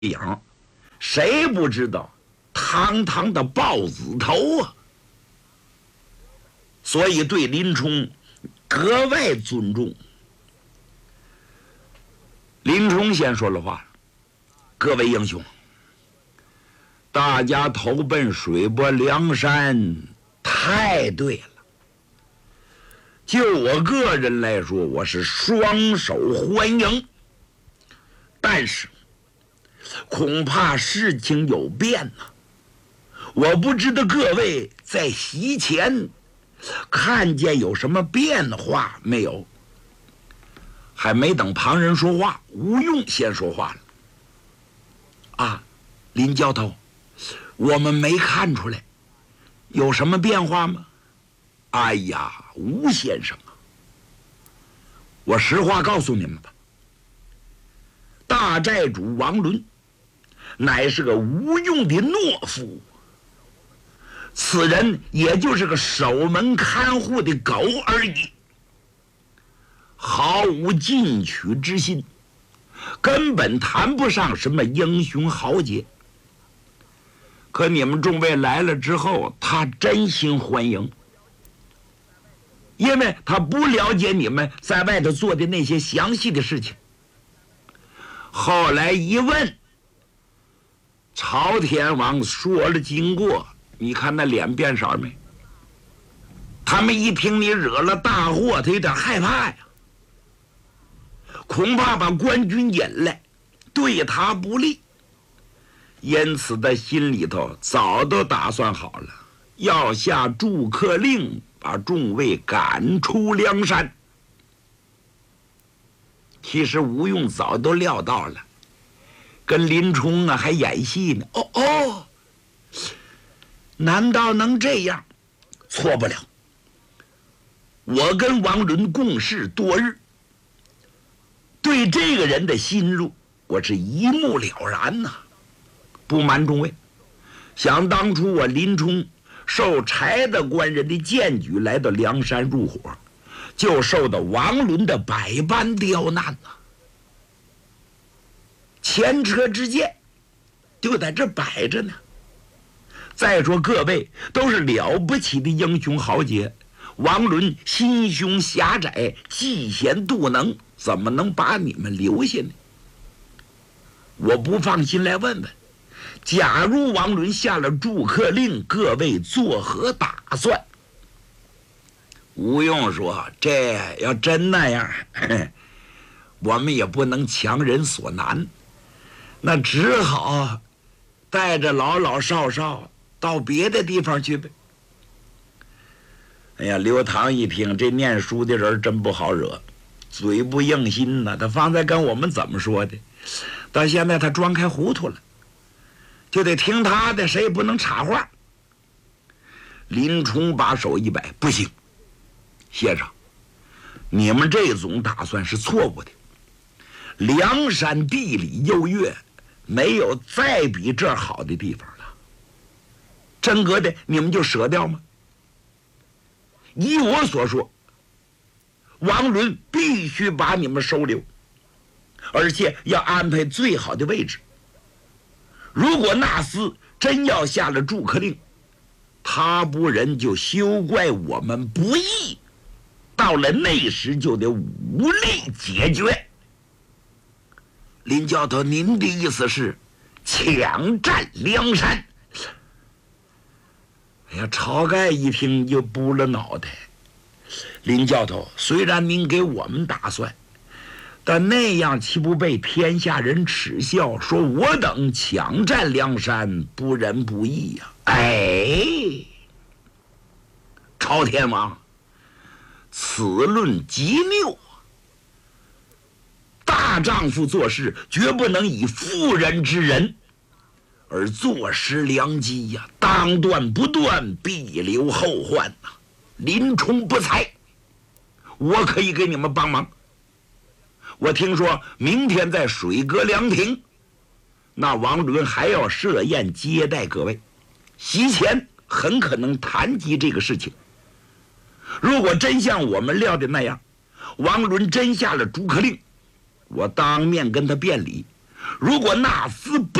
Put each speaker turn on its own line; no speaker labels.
样，谁不知道堂堂的豹子头啊？所以对林冲格外尊重。林冲先说了话：“各位英雄，大家投奔水泊梁山，太对了。就我个人来说，我是双手欢迎。但是恐怕事情有变呐。我不知道各位在席前看见有什么变化没有？”还没等旁人说话，吴用先说话了：“啊，林教头，我们没看出来，有什么变化吗？”“哎呀，吴先生啊，我实话告诉你们吧，大寨主王伦乃是个无用的懦夫，此人也就是个守门看护的狗而已，毫无进取之心，根本谈不上什么英雄豪杰。可你们众位来了之后，他真心欢迎，因为他不了解你们在外头做的那些详细的事情。后来一问，朝天王说了经过，你看那脸变色没？他们一听你惹了大祸，他有点害怕呀，恐怕把官军引来，对他不利。因此他心里头早都打算好了，要下逐客令，把众位赶出梁山。其实吴用早都料到了，跟林冲还演戏呢。难道能这样？错不了。我跟王伦共事多日，对这个人的心路我是一目了然呐。不瞒众位，想当初我林冲受柴的官人的荐举来到梁山入伙，就受到王伦的百般刁难呐。前车之鉴就在这摆着呢。再说各位都是了不起的英雄豪杰，王伦心胸狭窄，嫉贤妒能，怎么能把你们留下呢？我不放心，来问问，假如王伦下了逐客令，各位作何打算？吴用说：“这要真那样，我们也不能强人所难，那只好带着老老少少到别的地方去呗。”哎呀，刘唐一听，这念书的人真不好惹，嘴不硬心呐。他方才跟我们怎么说的，到现在他装开糊涂了，就得听他的，谁也不能插话。林冲把手一摆：“不行，先生，你们这种打算是错误的。梁山地理优越，没有再比这儿好的地方了。真格的，你们就舍掉吗？依我所说，王伦必须把你们收留，而且要安排最好的位置。如果那厮真要下了逐客令，他不仁就休怪我们不义，到了那时就得武力解决。”林教头，您的意思是抢占梁山？哎呀，晁盖一听就扑了脑袋。林教头，虽然您给我们打算，但那样岂不被天下人耻笑，说我等抢占梁山，不仁不义呀？朝天王，此论极谬啊！大丈夫做事绝不能以妇人之仁而坐失良机呀，当断不断，必留后患呐。林冲不才，我可以给你们帮忙。我听说明天在水阁凉亭，那王伦还要设宴接待各位，席前很可能谈及这个事情。如果真像我们料的那样，王伦真下了逐客令，我当面跟他辩理， 如果那厮不